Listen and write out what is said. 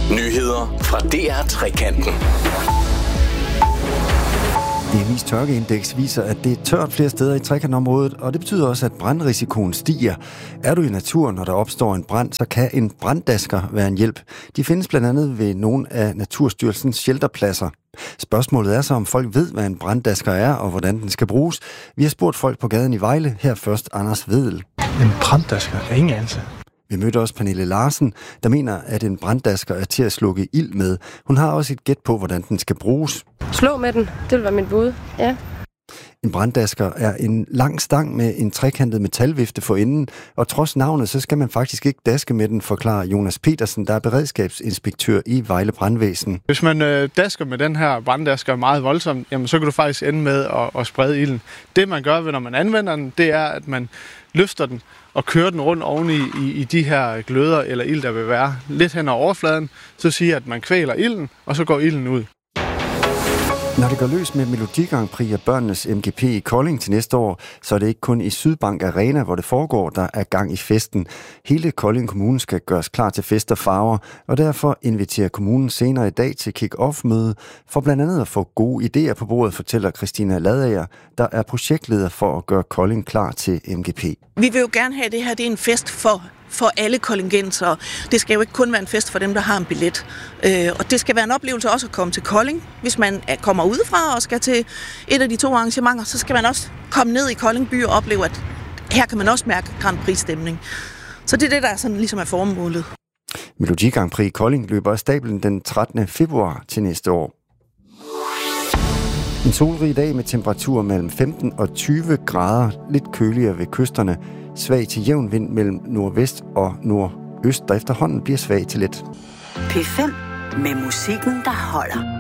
Nyheder fra DR Trekanten. DMI's tørkeindeks viser, at det er tørt flere steder i trekantområdet, og det betyder også, at brandrisikoen stiger. Er du i naturen, når der opstår en brand, så kan en branddasker være en hjælp. De findes blandt andet ved nogle af Naturstyrelsens shelterpladser. Spørgsmålet er så, om folk ved, hvad en branddasker er, og hvordan den skal bruges. Vi har spurgt folk på gaden i Vejle. Her først Anders Vedel. En branddasker er ingen anelse. Vi mødte også Pernille Larsen, der mener, at en branddasker er til at slukke ild med. Hun har også et gæt på, hvordan den skal bruges. Slå med den, det vil være mit bud, ja. En branddasker er en lang stang med en trekantet metalvifte for enden, og trods navnet, så skal man faktisk ikke daske med den, forklarer Jonas Petersen, der er beredskabsinspektør i Vejle Brandvæsen. Hvis man dasker med den her branddasker meget voldsomt, jamen, så kan du faktisk ende med at sprede ilden. Det man gør, når man anvender den, det er, at man løfter den og kører den rundt oven i de her gløder eller ild, der vil være lidt hen over overfladen. Så siger at man kvæler ilden, og så går ilden ud. Når det går løs med Melodi Grand Prix og børnenes MGP i Kolding til næste år, så er det ikke kun i Sydbank Arena, hvor det foregår, der er gang i festen. Hele Kolding Kommune skal gøres klar til fest og farver, og derfor inviterer kommunen senere i dag til kick-off-møde for blandt andet at få gode idéer på bordet, fortæller Christina Ladager, der er projektleder for at gøre Kolding klar til MGP. Vi vil jo gerne have, at det her det er en fest for alle koldingenser. Det skal jo ikke kun være en fest for dem, der har en billet. Og det skal være en oplevelse også at komme til Kolding. Hvis man kommer udefra og skal til et af de 2 arrangementer, så skal man også komme ned i Kolding by og opleve, at her kan man også mærke Grand Prix-stemning. Så det er det, der sådan ligesom er formålet. Melodi Grand Prix Kolding løber af stablen den 13. februar til næste år. En solrig dag med temperaturer mellem 15 og 20 grader, lidt køligere ved kysterne. Svag til jævn vind mellem nordvest og nordøst, der efterhånden bliver svag til let. P5 med musikken, der holder.